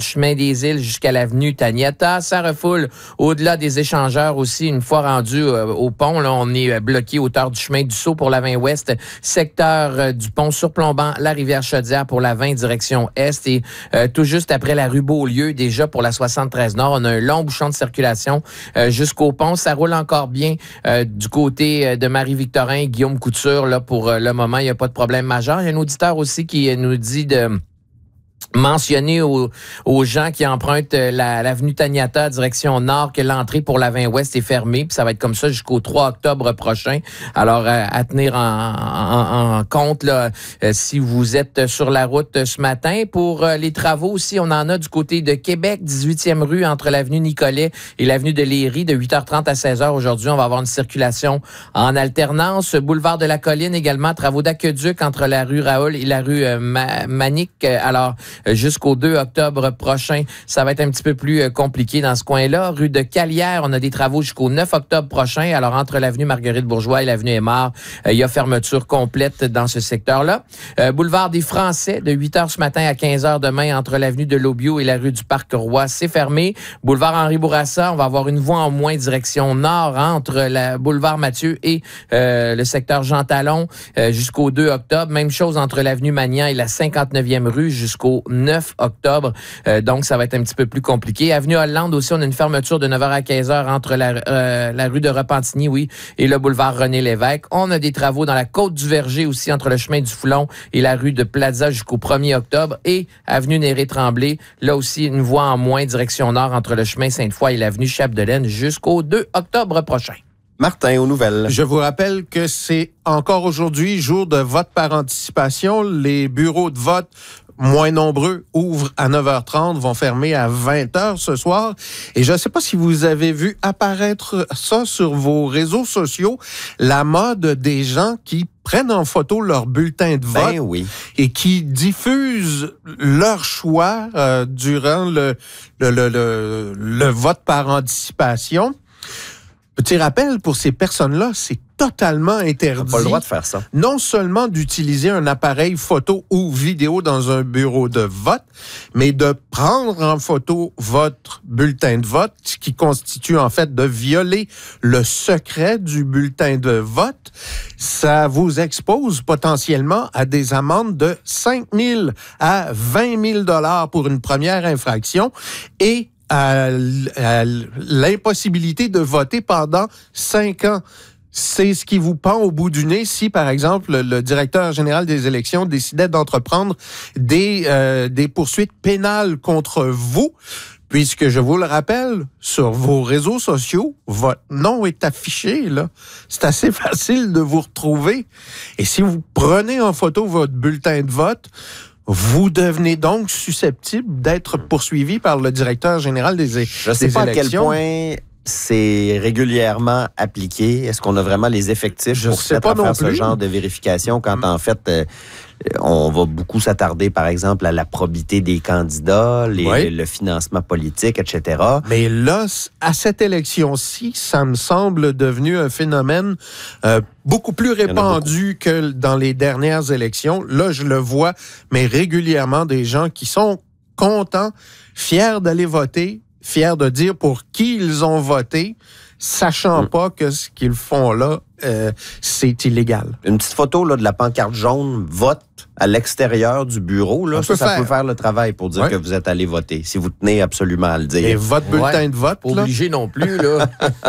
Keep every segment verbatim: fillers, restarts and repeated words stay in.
chemin des Îles jusqu'à l'avenue Taniata. Ça refoule au-delà des échangeurs aussi. Une fois rendu euh, au pont, là, on est euh, bloqué hauteur du chemin du Sceau pour la vingt ouest, secteur euh, du pont surplombant la rivière Chaudière pour la vingt direction est et euh, tout juste après la rue Beaulieu, déjà pour la soixante-treize nord, on a un long bouchon de circulation euh, jusqu'au pont. Ça roule encore bien euh, du côté de Marie-Victorin et Guillaume Couture. Là, pour euh, le moment, il n'y a pas de problème majeur. Il y a un auditeur aussi qui nous dit de mentionner aux, aux gens qui empruntent la, l'avenue Taniata direction nord que l'entrée pour la vingt ouest est fermée, puis ça va être comme ça jusqu'au trois octobre prochain. Alors, euh, à tenir en, en, en compte là, euh, si vous êtes sur la route ce matin. Pour euh, les travaux aussi, on en a du côté de Québec, dix-huitième rue entre l'avenue Nicolet et l'avenue de Léry de huit heures trente à seize heures. Aujourd'hui, on va avoir une circulation en alternance. Boulevard de la Colline également, travaux d'aqueduc entre la rue Raoul et la rue euh, Ma- Manic. Alors, jusqu'au deux octobre prochain. Ça va être un petit peu plus compliqué dans ce coin-là. Rue de Calière, on a des travaux jusqu'au neuf octobre prochain. Alors, entre l'avenue Marguerite-Bourgeois et l'avenue Aymar, il y a fermeture complète dans ce secteur-là. Euh, boulevard des Français, de huit heures ce matin à quinze heures demain, entre l'avenue de Lobio et la rue du Parc-Roi, c'est fermé. Boulevard Henri Bourassa, on va avoir une voie en moins direction nord entre la boulevard Mathieu et euh, le secteur Jean Talon euh, jusqu'au deux octobre. Même chose entre l'avenue Magnan et la cinquante-neuvième rue jusqu'au neuf octobre. Euh, donc, ça va être un petit peu plus compliqué. Avenue Hollande aussi, on a une fermeture de neuf heures à quinze heures entre la, euh, la rue de Repentigny, oui, et le boulevard René-Lévesque. On a des travaux dans la côte du Verger aussi entre le chemin du Foulon et la rue de Plaza jusqu'au premier octobre. Et avenue Néré-Tremblay, là aussi, une voie en moins direction nord entre le chemin Sainte-Foy et l'avenue Chapdelaine jusqu'au deux octobre prochain. Martin, aux nouvelles. Je vous rappelle que c'est encore aujourd'hui jour de vote par anticipation. Les bureaux de vote moins nombreux ouvrent à neuf heures trente, vont fermer à vingt heures ce soir. Et je ne sais pas si vous avez vu apparaître ça sur vos réseaux sociaux, la mode des gens qui prennent en photo leur bulletin de vote ben oui. et qui diffusent leur choix euh, durant le, le, le, le, le vote par anticipation. Petit rappel, pour ces personnes-là, c'est totalement interdit. On n'a pas le droit de faire ça. Non seulement d'utiliser un appareil photo ou vidéo dans un bureau de vote, mais de prendre en photo votre bulletin de vote, ce qui constitue en fait de violer le secret du bulletin de vote. Ça vous expose potentiellement à des amendes de cinq mille à vingt mille dollars pour une première infraction et à, à l'impossibilité de voter pendant cinq ans. C'est ce qui vous pend au bout du nez si, par exemple, le directeur général des élections décidait d'entreprendre des, euh, des poursuites pénales contre vous, puisque, je vous le rappelle, sur vos réseaux sociaux, votre nom est affiché, là. C'est assez facile de vous retrouver. Et si vous prenez en photo votre bulletin de vote, vous devenez donc susceptible d'être poursuivi par le directeur général des, é- Je sais des pas élections. à quel point c'est régulièrement appliqué. Est-ce qu'on a vraiment les effectifs Je pour sais faire pas non ce plus. genre de vérification quand, mm. en fait, euh, on va beaucoup s'attarder, par exemple, à la probité des candidats, les, oui. le financement politique, et cetera. Mais là, à cette élection-ci, ça me semble devenu un phénomène euh, beaucoup plus répandu que dans les dernières élections. Là, je le vois, mais régulièrement, des gens qui sont contents, fiers d'aller voter, fiers de dire pour qui ils ont voté, sachant mm. pas que ce qu'ils font là, euh, c'est illégal. Une petite photo là, de la pancarte jaune, vote à l'extérieur du bureau, là, ça, ça peut faire le travail pour dire ouais. que vous êtes allé voter, si vous tenez absolument à le dire. Et votre bulletin ouais. de vote, pas obligé non plus, là.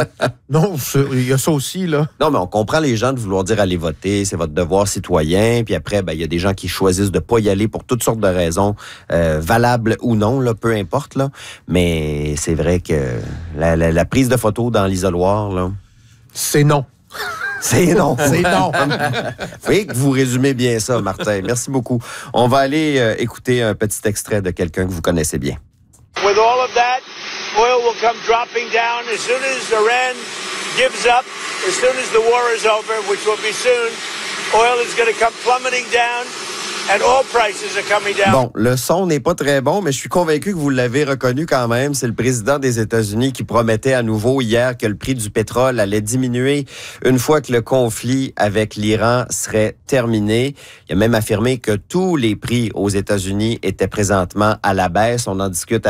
Non, il y a ça aussi, là. Non, mais on comprend les gens de vouloir dire aller voter, c'est votre devoir citoyen, puis après, ben, il y a des gens qui choisissent de pas y aller pour toutes sortes de raisons, euh, valables ou non, là, peu importe, là. Mais c'est vrai que la, la, la prise de photo dans l'isoloir, là... C'est non. C'est non. C'est non. Oui, vous résumez bien ça, Martin. Merci beaucoup. On va aller euh, écouter un petit extrait de quelqu'un que vous connaissez bien. With all of that, oil will come dropping down as soon as Iran gives up, as soon as the war is over, which will be soon. Oil is going to come plummeting down. And all prices are coming down. Bon, le son n'est pas très bon, mais je suis convaincu que vous l'avez reconnu quand même. C'est le président des États-Unis qui promettait à nouveau hier que le prix du pétrole allait diminuer une fois que le conflit avec l'Iran serait terminé. Il a même affirmé que tous les prix aux États-Unis étaient présentement à la baisse. On en discute à